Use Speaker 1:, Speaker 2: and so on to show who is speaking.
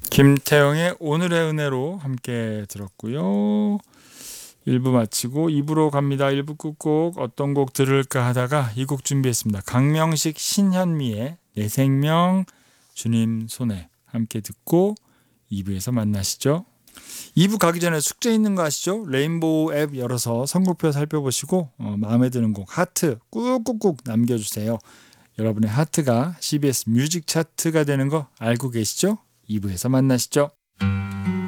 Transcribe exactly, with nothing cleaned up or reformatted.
Speaker 1: 김태영의 오늘의 은혜로 함께 들었고요. 일 부 마치고 이 부로 갑니다. 일 부 끝곡 어떤 곡 들을까 하다가 이 곡 준비했습니다. 강명식 신현미의 내 생명 주님 손에 함께 듣고 이 부에서 만나시죠. 이 부 가기 전에 숙제 있는 거 아시죠? 레인보우 앱 열어서 선곡표 살펴보시고 어, 마음에 드는 곡 하트 꾹꾹꾹 남겨주세요. 여러분의 하트가 씨비에스 뮤직 차트가 되는 거 알고 계시죠? 이 부에서 만나시죠.